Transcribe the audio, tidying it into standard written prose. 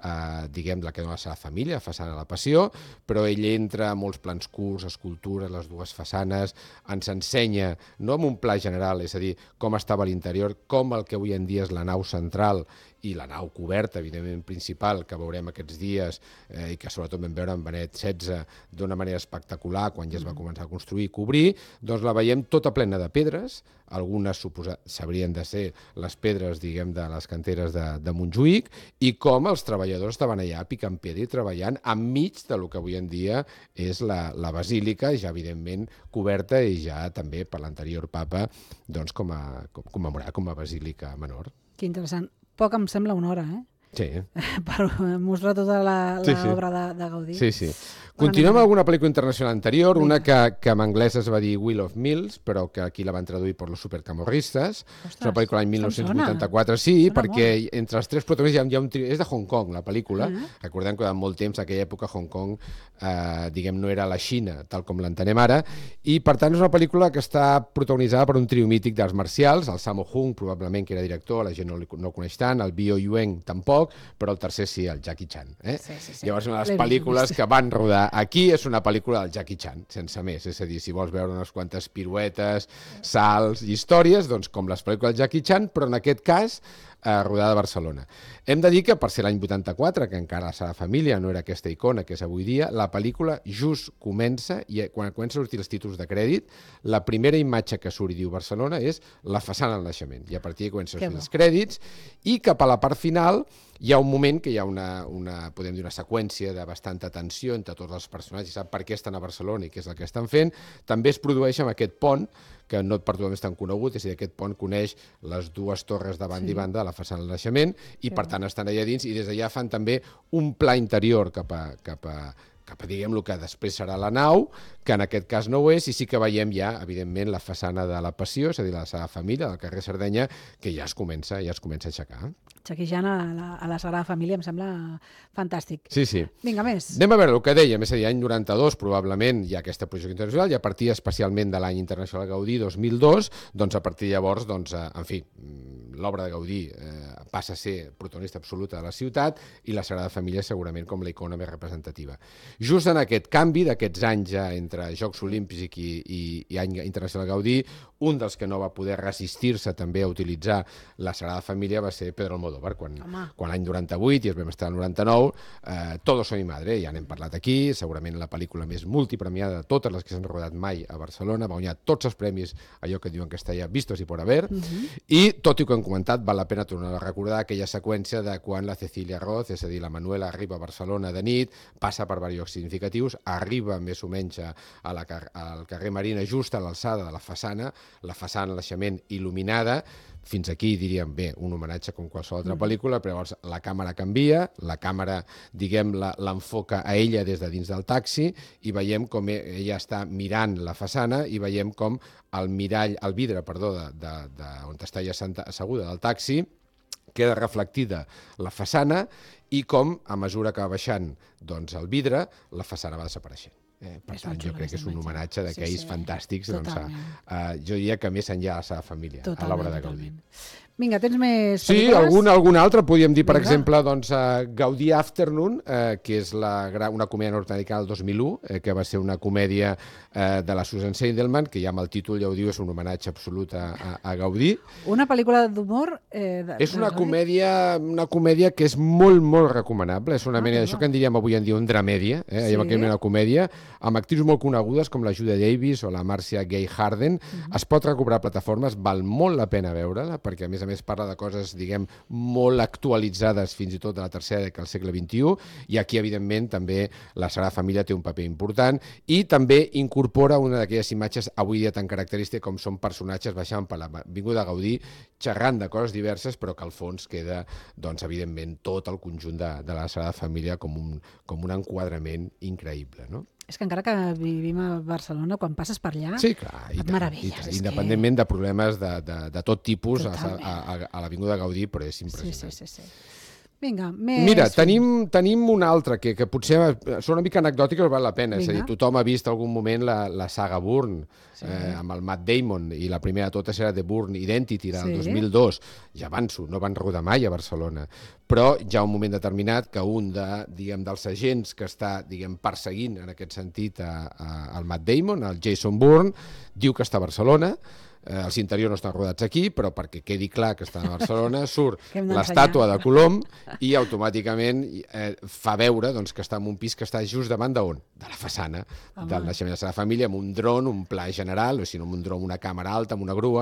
diguem, la que dona la Sagrada Família, la façana de la Passió, però ell entra a molts plans curts, escultures, les dues façanes, ens ensenya, no en un pla general, és a dir, com estava l'interior, com el que avui en dia és la nau central i la nau coberta, evidentment, principal, que veurem aquests dies i que sobretot vam veure en Benet XVI d'una manera espectacular quan ja es va començar a construir i cobrir, doncs la veiem tota plena de pedres, algunes sabrien de ser les pedres, diguem, de les canteres de Montjuïc, i com els treballadors estaven allà picant pedra i treballant enmig del que avui en dia és la basílica, ja evidentment coberta i ja també per l'anterior papa doncs commemorar com a basílica menor. Que interessant. Poc em sembla una hora, Sí. per mostrar tota l'obra de Gaudí. Sí. Continuem amb alguna pel·lícula internacional anterior, una que en anglès es va dir Will of Mills, però que aquí la van traduir per Los Supercamorristas. És una pel·lícula l'any 1984, sí, perquè entre els tres protagonistes hi ha un trio. És de Hong Kong, la pel·lícula. Recordem que durant molt temps, en aquella època, Hong Kong, diguem, no era la Xina, tal com l'entenem ara, i per tant és una pel·lícula que està protagonitzada per un trio mític d'arts marcials, el Sammo Hung, probablement, que era director, la gent no el coneix tant, el Bio Yuen tampoc, però el tercer sí, el Jackie Chan. Sí. Llavors, una de les pel·lícules que van rodar aquí és una pel·lícula del Jackie Chan, sense més. És a dir, si vols veure unes quantes piruetes, salts i històries, doncs com les pel·lícules del Jackie Chan, però en aquest cas rodada a Barcelona. Hem de dir que per ser l'any 84, que encara la Sagrada Família no era aquesta icona que és avui dia, la pel·lícula just comença i quan comencen a sortir els títols de crèdit, la primera imatge que surt i diu Barcelona és la façana del naixement. I a partir d'aquí comencen a sortir els crèdits i cap a la part final hi ha un moment que hi ha podem dir, una seqüència de bastanta tensió entre tots els personatges, sap per què estan a Barcelona i què és el que estan fent. També es produeix amb aquest pont, que no per tothom és tan conegut, és a dir, aquest pont coneix les dues torres de banda i banda de la façana del naixement i per tant estan allà dins i des d'allà fan també un pla interior cap a diguem, el que després serà la nau, que en aquest cas no ho és, i sí que veiem ja, evidentment, la façana de la Passió, és a dir, la Sagrada Família, del carrer Sardenya, que ja es comença a aixecar. Jackie Chan a la Sagrada Família em sembla fantàstic. Sí. Vinga, més. Anem a veure el que dèiem, és a dir, any 92 probablement hi ha aquesta projecció internacional i a partir especialment de l'any internacional Gaudí 2002, doncs a partir de llavors, doncs, en fi, l'obra de Gaudí passa a ser protagonista absoluta de la ciutat i la Sagrada Família segurament com la icona més representativa. Just en aquest canvi d'aquests anys entre Jocs Olímpics i any internacional Gaudí, un dels que no va poder resistir-se també a utilitzar la Sagrada Família va ser Pedro Almodóvar, quan l'any 98, i es vam estar al 99, Todos son mi madre, ja n'hem parlat aquí, segurament la pel·lícula més multipremiada de totes les que s'han rodat mai a Barcelona, va guanyar tots els premis, allò que diuen en castellà, vistos y por haber, i tot i que hem comentat, val la pena tornar a recordar aquella seqüència de quan la Cecilia Roth, és a dir, la Manuela, arriba a Barcelona de nit, passa per diversos llocs significatius, arriba més o menys al carrer Marina, just a l'alçada de la façana del naixement il·luminada. Fins aquí diríem, bé, un homenatge com qualsevol altra pel·lícula, però llavors la càmera canvia, la càmera, diguem, l'enfoca a ella des de dins del taxi i veiem com ella està mirant la façana i veiem com el vidre on està ella asseguda del taxi queda reflectida la façana i com, a mesura que va baixant doncs, el vidre, la façana va desapareixent. Per tant, jo crec que és un homenatge d'aquells fantàstics. Jo diria que més enllà de la Sagrada Família, a l'obra de Gaudí. Vinga, tens més pel·lícules? Sí, alguna altra. Podríem dir, per exemple, Gaudí Afternoon, que és una comèdia nord-americana del 2001, que va ser una comèdia de la Susan Seidelman, que ja amb el títol ja ho diu, és un homenatge absolut a Gaudí. Una pel·lícula d'humor? És una comèdia que és molt, molt recomanable. És una mena d'això que en diríem avui en dia un dramèdia, una comèdia, amb actrius molt conegudes com la Julia Davis o la Marcia Gay Harden. Es pot recuperar a plataformes, val molt la pena veure-la, perquè a més parla de coses, diguem, molt actualitzades fins i tot de la tercera dècada del segle XXI, i aquí, evidentment, també la Sagrada Família té un paper important i també incorpora una d'aquelles imatges avui dia tan característiques com són personatges baixant per l'Avinguda Gaudí, xerrant de coses diverses, però que al fons queda, doncs, evidentment, tot el conjunt de la Sagrada Família com un enquadrament increïble, no? És que encara que vivim a Barcelona, quan passes per allà, sí, clar, et meravelles. Independentment de problemes de tot tipus a l'Avinguda Gaudí, però és impressionant. Sí. Vinga, més... Mira, tenim una altra que potser són una mica anecdòtica, però val la pena. És a dir, Vinga. tothom ha vist algun moment la saga Bourne, amb el Matt Damon, i la primera de totes era The Bourne Identity, del 2002. Ja avanço, no van rodar mai a Barcelona. Però hi ha un moment determinat que un dels agents que està perseguint, en aquest sentit, el Matt Damon, el Jason Bourne, diu que està a Barcelona. Els interiors no estan rodats aquí, però perquè quedi clar que està a Barcelona, surt l'estàtua de Colom i automàticament fa veure que està en un pis que està just davant d'on? De la façana del naixement de la seva família, amb un dron, un pla general, o si no, amb un dron, una càmera alta, amb una grua,